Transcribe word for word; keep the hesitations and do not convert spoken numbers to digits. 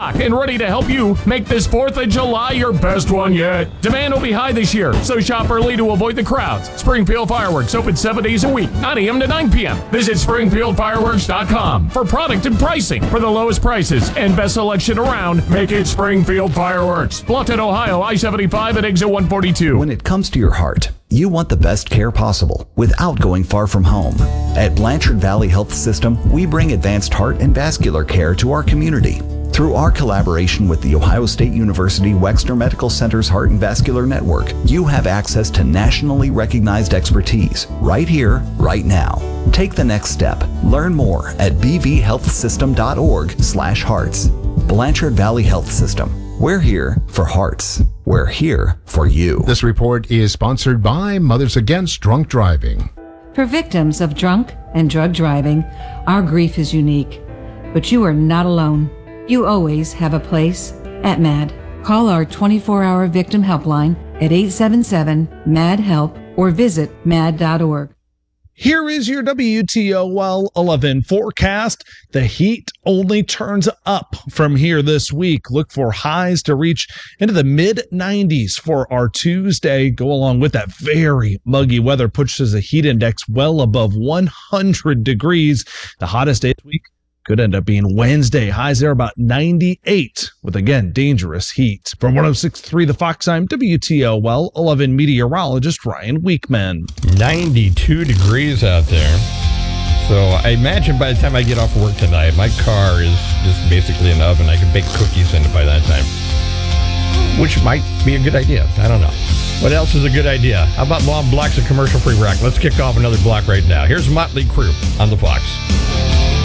stock and ready to help you make this fourth of July your best one yet. Demand will be high this year, so shop early to avoid the crowds. Springfield Fireworks open seven days a week, nine a.m. to nine p.m. Visit springfield fireworks dot com for product and pricing. For the lowest prices and best selection around, make it Springfield Fireworks. Bluffton, Ohio, I seventy-five at exit one forty-two. When it comes to your heart, you want the best care possible without going far from home. At Blanchard Valley Health System, we bring advanced heart and vascular care to our community. Through our collaboration with The Ohio State University Wexner Medical Center's Heart and Vascular Network, you have access to nationally recognized expertise right here, right now. Take the next step. Learn more at b v health system dot org slash hearts. Blanchard Valley Health System. We're here for hearts. We're here for you. This report is sponsored by Mothers Against Drunk Driving. For victims of drunk and drug driving, our grief is unique, but you are not alone. You always have a place at MAD. Call our twenty-four hour victim helpline at eight seven seven, M A D, HELP or visit mad dot org. Here is your W T O L eleven forecast. The heat only turns up from here this week. Look for highs to reach into the mid nineties for our Tuesday. Go along with that very muggy weather, pushes the heat index well above one hundred degrees. The hottest day this week could end up being Wednesday. Highs there about ninety-eight with, again, dangerous heat. From one oh six point three The Fox, I'm W T O L eleven meteorologist Ryan Weekman. ninety-two degrees out there. So I imagine by the time I get off work tonight, my car is just basically an oven. I can bake cookies in it by that time, which might be a good idea. I don't know. What else is a good idea? How about long blocks of commercial-free rock? Let's kick off another block right now. Here's Motley Crue on The Fox.